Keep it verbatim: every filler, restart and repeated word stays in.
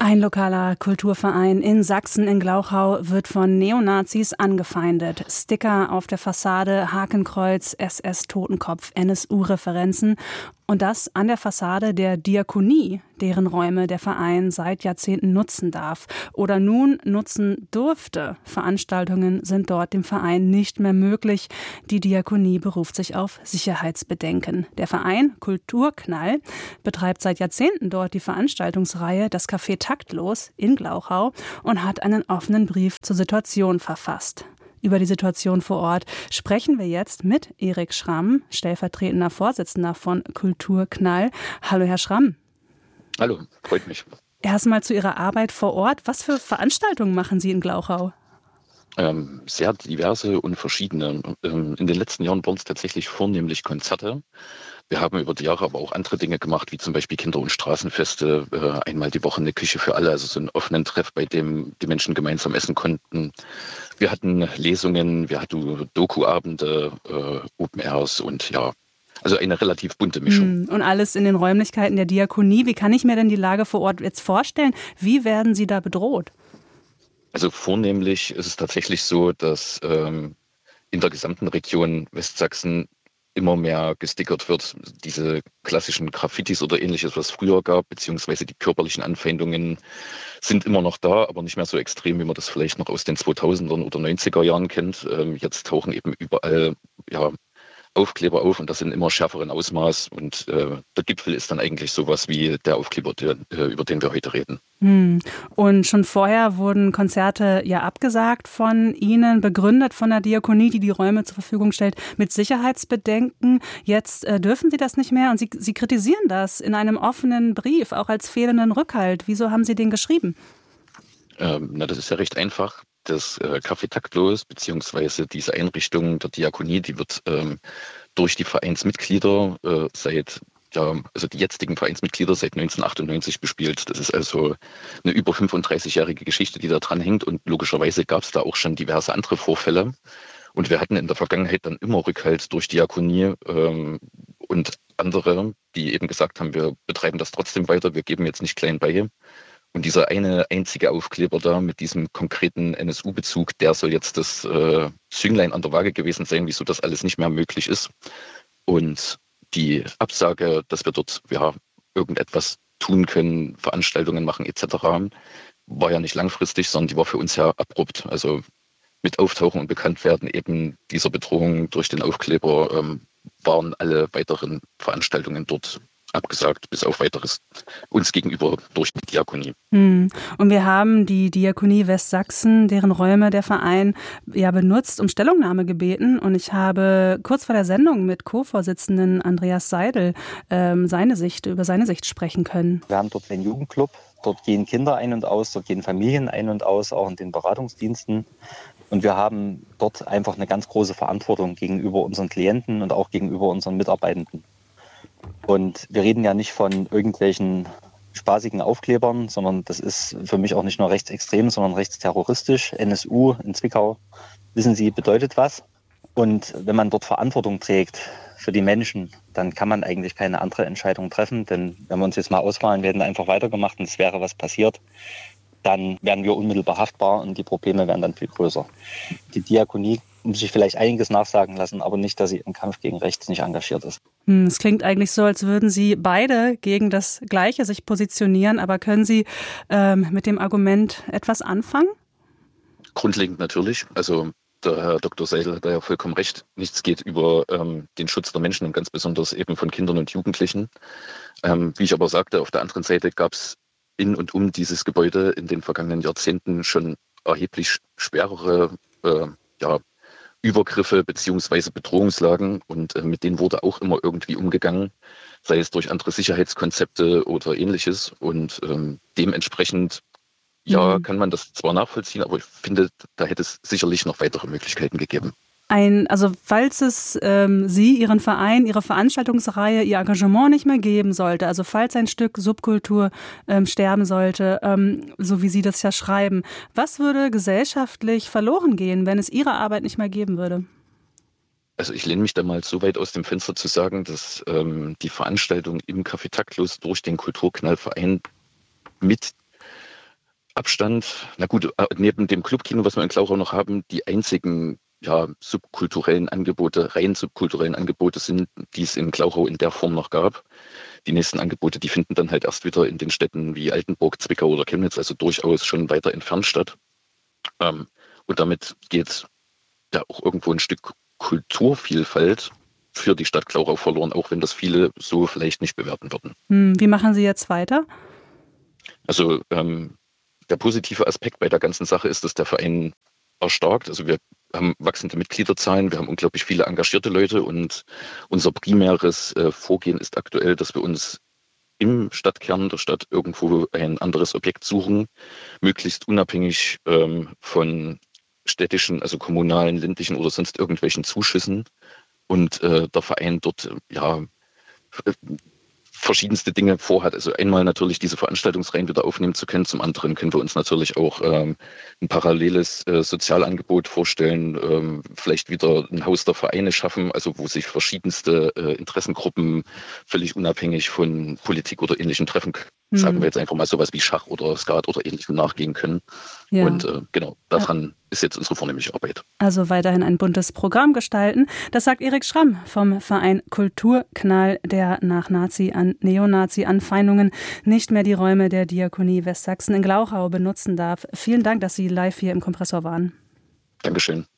Ein lokaler Kulturverein in Sachsen in Glauchau wird von Neonazis angefeindet. Sticker auf der Fassade, Hakenkreuz, S S-Totenkopf, N S U-Referenzen. Und das an der Fassade der Diakonie, deren Räume der Verein seit Jahrzehnten nutzen darf oder nun nutzen durfte. Veranstaltungen sind dort dem Verein nicht mehr möglich. Die Diakonie beruft sich auf Sicherheitsbedenken. Der Verein Kulturknall betreibt seit Jahrzehnten dort die Veranstaltungsreihe Das Café Taktlos in Glauchau und hat einen offenen Brief zur Situation verfasst. Über die Situation vor Ort sprechen wir jetzt mit Erik Schramm, stellvertretender Vorsitzender von Kulturknall. Hallo, Herr Schramm. Hallo, freut mich. Erstmal zu Ihrer Arbeit vor Ort. Was für Veranstaltungen machen Sie in Glauchau? Ähm, sehr diverse und verschiedene. Ähm, in den letzten Jahren waren es tatsächlich vornehmlich Konzerte. Wir haben über die Jahre aber auch andere Dinge gemacht, wie zum Beispiel Kinder- und Straßenfeste, äh, einmal die Woche eine Küche für alle, also so einen offenen Treff, bei dem die Menschen gemeinsam essen konnten. Wir hatten Lesungen, wir hatten Doku-Abende, äh, Open Airs und ja, also eine relativ bunte Mischung. Und alles in den Räumlichkeiten der Diakonie. Wie kann ich mir denn die Lage vor Ort jetzt vorstellen? Wie werden Sie da bedroht? Also vornehmlich ist es tatsächlich so, dass ähm, in der gesamten Region Westsachsen immer mehr gestickert wird. Diese klassischen Graffitis oder ähnliches, was es früher gab, beziehungsweise die körperlichen Anfeindungen sind immer noch da, aber nicht mehr so extrem, wie man das vielleicht noch aus den zweitausendern oder neunziger Jahren kennt. Ähm, jetzt tauchen eben überall ja, Aufkleber auf und das in immer schärferen Ausmaß. Und äh, der Gipfel ist dann eigentlich sowas wie der Aufkleber, der, äh, über den wir heute reden. Hm. Und schon vorher wurden Konzerte ja abgesagt von Ihnen, begründet von der Diakonie, die die Räume zur Verfügung stellt, mit Sicherheitsbedenken. Jetzt äh, dürfen Sie das nicht mehr und Sie, Sie kritisieren das in einem offenen Brief, auch als fehlenden Rückhalt. Wieso haben Sie den geschrieben? Ähm, na, das ist ja recht einfach. Das äh, Café Taktlos, beziehungsweise diese Einrichtung der Diakonie, die wird ähm, durch die Vereinsmitglieder äh, seit, ja, also die jetzigen Vereinsmitglieder seit neunzehnhundertachtundneunzig bespielt. Das ist also eine über fünfunddreißigjährige Geschichte, die da dran hängt und logischerweise gab es da auch schon diverse andere Vorfälle. Und wir hatten in der Vergangenheit dann immer Rückhalt durch Diakonie ähm, und andere, die eben gesagt haben, wir betreiben das trotzdem weiter, wir geben jetzt nicht klein bei. Und dieser eine einzige Aufkleber da mit diesem konkreten N S U-Bezug, der soll jetzt das äh, Zünglein an der Waage gewesen sein, wieso das alles nicht mehr möglich ist. Und die Absage, dass wir dort ja irgendetwas tun können, Veranstaltungen machen et cetera, war ja nicht langfristig, sondern die war für uns ja abrupt. Also mit Auftauchen und Bekanntwerden eben dieser Bedrohung durch den Aufkleber ähm, waren alle weiteren Veranstaltungen dort abgesagt, bis auf weiteres uns gegenüber durch die Diakonie. Hm. Und wir haben die Diakonie Westsachsen, deren Räume der Verein ja benutzt, um Stellungnahme gebeten. Und ich habe kurz vor der Sendung mit Co-Vorsitzenden Andreas Seidel ähm, seine Sicht, über seine Sicht sprechen können. Wir haben dort einen Jugendclub, dort gehen Kinder ein und aus, dort gehen Familien ein und aus, auch in den Beratungsdiensten. Und wir haben dort einfach eine ganz große Verantwortung gegenüber unseren Klienten und auch gegenüber unseren Mitarbeitenden. Und wir reden ja nicht von irgendwelchen spaßigen Aufklebern, sondern das ist für mich auch nicht nur rechtsextrem, sondern rechtsterroristisch. N S U in Zwickau, wissen Sie, bedeutet was. Und wenn man dort Verantwortung trägt für die Menschen, dann kann man eigentlich keine andere Entscheidung treffen. Denn wenn wir uns jetzt mal ausmalen, wir hätten einfach weitergemacht und es wäre was passiert, dann wären wir unmittelbar haftbar und die Probleme wären dann viel größer. Die Diakonie muss sich vielleicht einiges nachsagen lassen, aber nicht, dass sie im Kampf gegen rechts nicht engagiert ist. Es klingt eigentlich so, als würden Sie beide gegen das Gleiche sich positionieren, aber können Sie ähm, mit dem Argument etwas anfangen? Grundlegend natürlich. Also der Herr Doktor Seidel hat da ja vollkommen recht. Nichts geht über ähm, den Schutz der Menschen und ganz besonders eben von Kindern und Jugendlichen. Ähm, wie ich aber sagte, auf der anderen Seite gab es in und um dieses Gebäude in den vergangenen Jahrzehnten schon erheblich schwerere äh, ja, Übergriffe beziehungsweise Bedrohungslagen und äh, mit denen wurde auch immer irgendwie umgegangen, sei es durch andere Sicherheitskonzepte oder ähnliches. Und ähm, dementsprechend, ja, Mhm. kann man das zwar nachvollziehen, aber ich finde, da hätte es sicherlich noch weitere Möglichkeiten gegeben. Ein, also falls es ähm, Sie, Ihren Verein, Ihre Veranstaltungsreihe, Ihr Engagement nicht mehr geben sollte, also falls ein Stück Subkultur ähm, sterben sollte, ähm, so wie Sie das ja schreiben, was würde gesellschaftlich verloren gehen, wenn es Ihre Arbeit nicht mehr geben würde? Also ich lehne mich da mal so weit aus dem Fenster zu sagen, dass ähm, die Veranstaltung im Café Taktlos durch den Kulturknallverein mit Abstand, na gut, neben dem Clubkino, was wir in Glauchau noch haben, die einzigen ja, subkulturellen Angebote, rein subkulturellen Angebote sind, die es in Glauchau in der Form noch gab. Die nächsten Angebote, die finden dann halt erst wieder in den Städten wie Altenburg, Zwickau oder Chemnitz, also durchaus schon weiter entfernt statt. Ähm, und damit geht ja auch irgendwo ein Stück Kulturvielfalt für die Stadt Glauchau verloren, auch wenn das viele so vielleicht nicht bewerten würden. Hm, wie machen Sie jetzt weiter? Also ähm, der positive Aspekt bei der ganzen Sache ist, dass der Verein erstarkt. Also wir haben wachsende Mitgliederzahlen, wir haben unglaublich viele engagierte Leute und unser primäres äh, Vorgehen ist aktuell, dass wir uns im Stadtkern der Stadt irgendwo ein anderes Objekt suchen, möglichst unabhängig ähm, von städtischen, also kommunalen, ländlichen oder sonst irgendwelchen Zuschüssen. Und äh, der Verein dort ja verschiedenste Dinge vorhat. Also einmal natürlich diese Veranstaltungsreihen wieder aufnehmen zu können. Zum anderen können wir uns natürlich auch ähm, ein paralleles äh, Sozialangebot vorstellen, ähm, vielleicht wieder ein Haus der Vereine schaffen, also wo sich verschiedenste äh, Interessengruppen völlig unabhängig von Politik oder Ähnlichem treffen können. Mhm. Sagen wir jetzt einfach mal sowas wie Schach oder Skat oder Ähnlichem nachgehen können. Ja. Und äh, genau, daran ja. ist jetzt unsere vornehmliche Arbeit. Also weiterhin ein buntes Programm gestalten. Das sagt Erik Schramm vom Verein Kulturknall, der nach Nazi- an Neonazi-Anfeindungen nicht mehr die Räume der Diakonie Westsachsen in Glauchau benutzen darf. Vielen Dank, dass Sie live hier im Kompressor waren. Dankeschön.